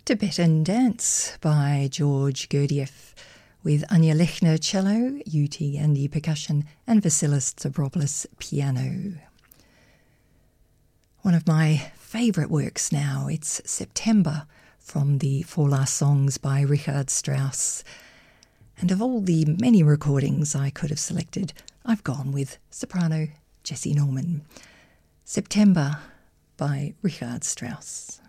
Tibetan Dance by George Gurdjieff with Anya Lechner cello, Uti Andy percussion and Vasilis Stavropoulos piano. One of my favourite works now, it's September from the Four Last Songs by Richard Strauss. And of all the many recordings I could have selected, I've gone with soprano Jessie Norman. September by Richard Strauss.